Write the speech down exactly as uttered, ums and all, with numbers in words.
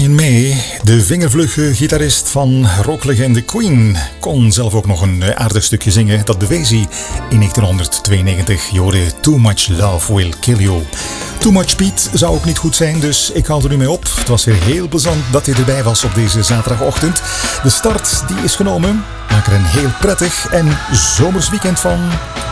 Brian May, de vingervlugge gitarist van rocklegende Queen, kon zelf ook nog een aardig stukje zingen. Dat bewees hij in negentien tweeënnegentig. Je hoorde Too Much Love Will Kill You. Too Much Speed zou ook niet goed zijn, dus ik haal er nu mee op. Het was weer heel plezant dat hij erbij was op deze zaterdagochtend. De start die is genomen. Maak er een heel prettig en zomers weekend van.